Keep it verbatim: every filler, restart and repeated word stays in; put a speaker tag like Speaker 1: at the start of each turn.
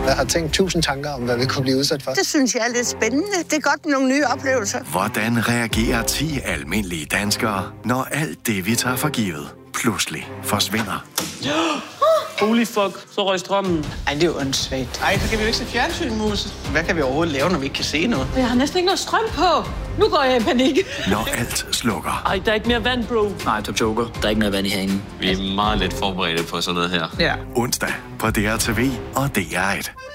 Speaker 1: Jeg har tænkt tusind tanker om, hvad vi kunne blive udsat for.
Speaker 2: Det synes jeg er lidt spændende. Det er godt med nogle nye oplevelser.
Speaker 3: Hvordan reagerer ti almindelige danskere, når alt det, vi tager for givet, pludselig forsvinder?
Speaker 4: Holy fuck, så røg strømmen.
Speaker 5: Ej, det er jo åndssvagt. Ej, så kan vi jo ikke se fjernsyn, Musse. Hvad kan vi overhovedet lave, når vi ikke kan se noget?
Speaker 6: Jeg har næsten ikke noget strøm på. Nu går jeg i panik.
Speaker 3: Når alt slukker.
Speaker 4: Ej, der er ikke mere vand, bro.
Speaker 7: Nej, du joker. Der er ikke noget vand i herinde.
Speaker 8: Vi er meget lidt forberedte på sådan noget her.
Speaker 5: Ja.
Speaker 3: Onsdag på D R T V og D R et.